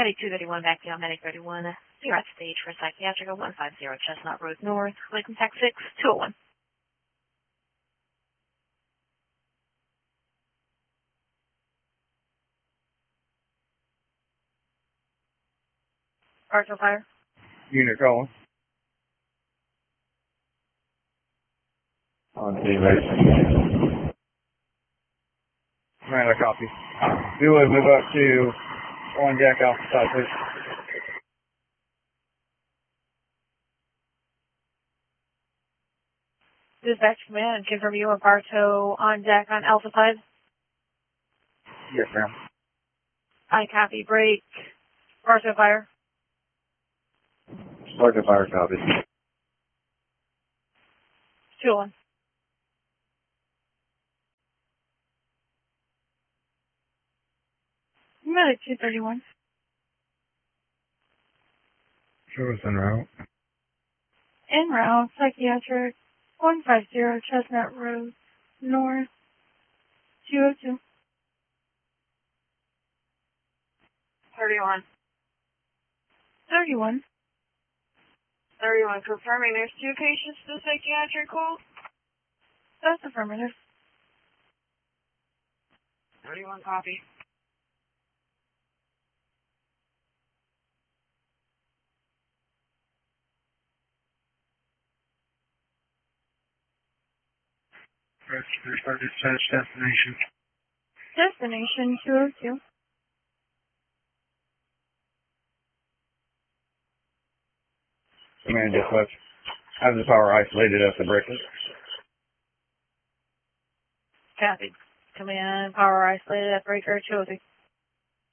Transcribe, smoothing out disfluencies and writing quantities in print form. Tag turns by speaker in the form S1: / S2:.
S1: Medic 231 back down, Medic 31. You're at stage for Psychiatric 150 Chestnut Road North. Lake contact 6201. Partial fire.
S2: Unit calling. On TV. Commander, copy. We would move up to 1 Jack Alpha side, please.
S1: Dispatch command, confirm you and Bartow on deck on Alpha side.
S2: Yes, ma'am.
S1: I copy, break. Bartow fire.
S2: Bartow fire, copy.
S1: 201. Medic 231.
S2: Service en route.
S1: En route, Psychiatric 150 Chestnut Road North 202.
S3: 31.
S1: 31.
S3: 31. Confirming there's 2 patients to the psychiatric call.
S1: That's affirmative.
S3: 31 copy.
S2: Register dispatch destination.
S1: Destination 202.
S2: Command dispatch. Have the power isolated at the breaker.
S1: Copy. Command, power isolated at breaker 203.